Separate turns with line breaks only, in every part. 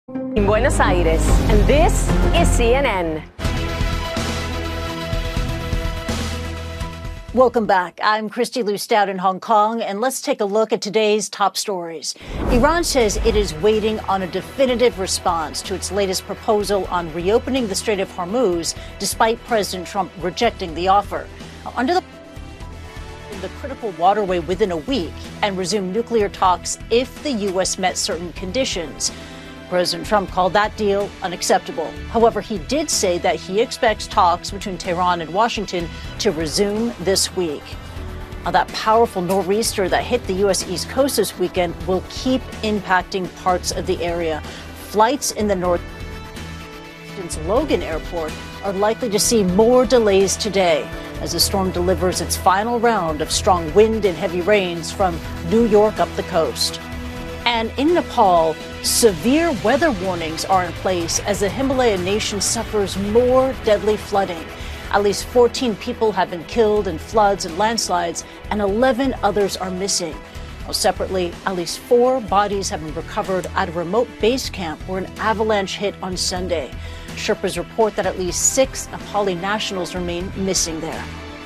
In Buenos Aires, and this is CNN.
Welcome back. I'm Christy Liu Stout in Hong Kong, and let's take a look at today's top stories. Iran says it is waiting on a definitive response to its latest proposal on reopening the Strait of Hormuz, despite President Trump rejecting the offer. Under the critical waterway within a week and resume nuclear talks if the U.S. met certain conditions. President Trump called that deal unacceptable. However, he did say that he expects talks between Tehran and Washington to resume this week. Now, that powerful nor'easter that hit the U.S. East Coast this weekend will keep impacting parts of the area. Flights in the north Logan Airport are likely to see more delays today as the storm delivers its final round of strong wind and heavy rains from New York up the coast. And in Nepal, severe weather warnings are in place as the Himalayan nation suffers more deadly flooding. At least 14 people have been killed in floods and landslides, and 11 others are missing. Separately, at least 4 bodies have been recovered at a remote base camp where an avalanche hit on Sunday. Sherpas report that at least 6 Nepali nationals remain missing there.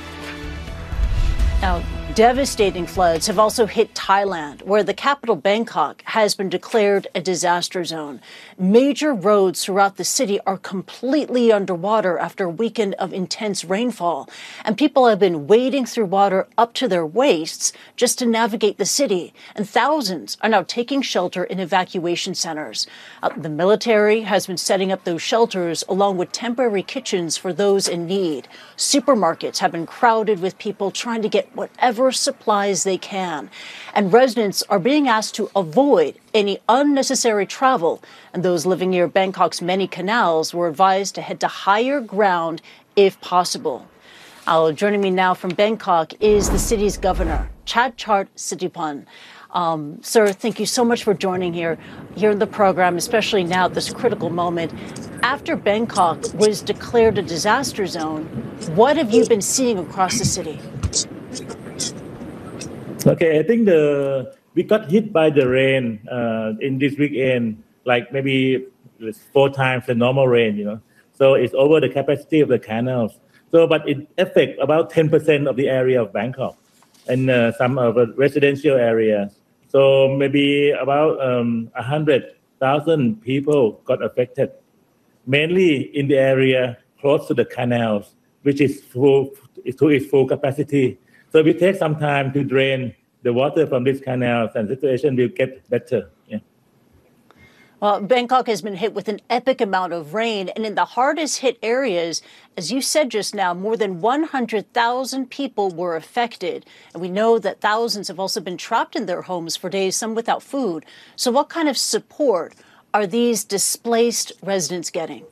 Now, devastating floods have also hit Thailand, where the capital Bangkok has been declared a disaster zone. Major roads throughout the city are completely underwater after a weekend of intense rainfall, and people have been wading through water up to their waists just to navigate the city, and thousands are now taking shelter in evacuation centers. The military has been setting up those shelters along with temporary kitchens for those in need. Supermarkets have been crowded with people trying to get whatever supplies they can. And residents are being asked to avoid any unnecessary travel. And those living near Bangkok's many canals were advised to head to higher ground if possible. Joining me now from Bangkok is the city's governor, Chadchart Sittipunt. Sir, thank you so much for joining here in the program, especially now at this critical moment. After Bangkok was declared a disaster zone, what have you been seeing across the city?
Okay, I think we got hit by the rain in this weekend, like maybe 4 times the normal rain, So it's over the capacity of the canals. So, but it affects about 10% of the area of Bangkok and some of the residential areas. So maybe about 100,000 people got affected, mainly in the area close to the canals, which is to its full capacity. So we take some time to drain the water from these canals, and the situation will get better. Yeah.
Well, Bangkok has been hit with an epic amount of rain, and in the hardest hit areas, as you said just now, more than 100,000 people were affected. And we know that thousands have also been trapped in their homes for days, some without food. So what kind of support are these displaced residents getting?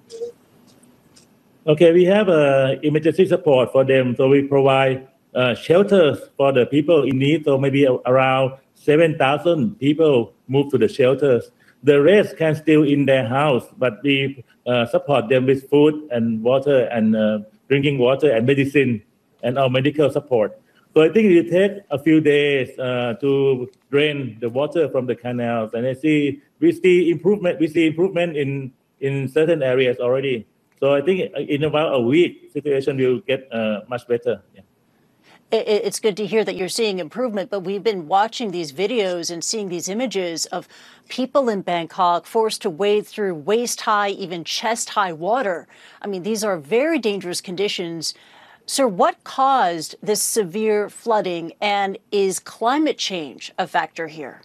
Okay, we have emergency support for them. So we provide shelters for the people in need. So maybe around 7,000 people move to the shelters. The rest can still in their house, but we support them with food and water and drinking water and medicine and our medical support. So I think it will take a few days to drain the water from the canals, and we see improvement. We see improvement in certain areas already. So I think in about a week, situation will get much better. Yeah.
It's good to hear that you're seeing improvement, but we've been watching these videos and seeing these images of people in Bangkok forced to wade through waist-high, even chest-high water. I mean, these are very dangerous conditions. Sir, what caused this severe flooding, and is climate change a factor here?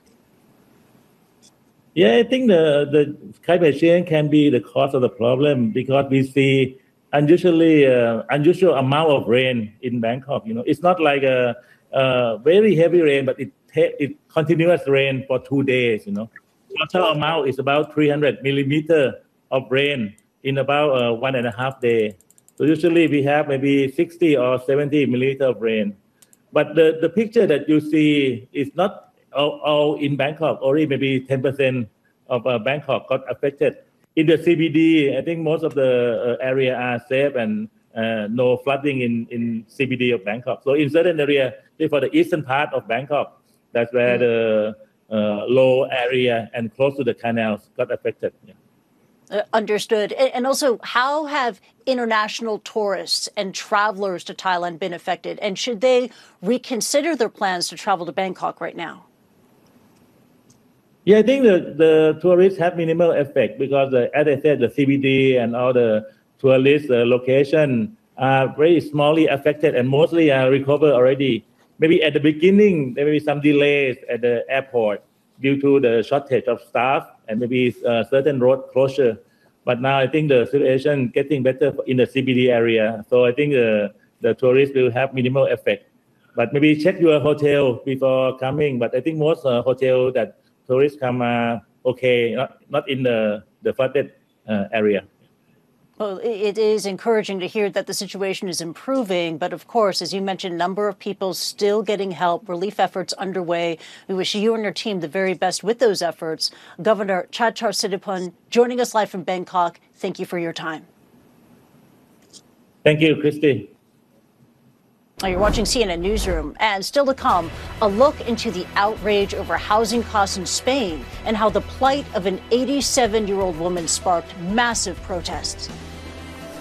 Yeah, I think the climate change can be the cause of the problem because we see unusual amount of rain in Bangkok. It's not like a very heavy rain, but it continuous rain for 2 days. Total amount is about 300 millimeter of rain in about 1.5 days. So usually we have maybe 60 or 70 millimeter of rain. But the picture that you see is not all in Bangkok. Only maybe 10% of Bangkok got affected. In the CBD, I think most of the area are safe and no flooding in CBD of Bangkok. So in certain area, for the eastern part of Bangkok, that's where the low area and close to the canals got affected. Yeah.
Understood. And also, how have international tourists and travelers to Thailand been affected? And should they reconsider their plans to travel to Bangkok right now?
Yeah, I think the tourists have minimal effect because, as I said, the CBD and all the tourist location are very smallly affected and mostly are recovered already. Maybe at the beginning, there may be some delays at the airport due to the shortage of staff and maybe certain road closure. But now I think the situation getting better in the CBD area. So I think the tourists will have minimal effect. But maybe check your hotel before coming. But I think most hotel that tourists come are okay, not in the flooded area.
Well, it is encouraging to hear that the situation is improving. But of course, as you mentioned, number of people still getting help, relief efforts underway. We wish you and your team the very best with those efforts. Governor Chachar Sitipun joining us live from Bangkok. Thank you for your time.
Thank you, Christy.
You're watching CNN Newsroom, and still to come, a look into the outrage over housing costs in Spain and how the plight of an 87-year-old woman sparked massive protests.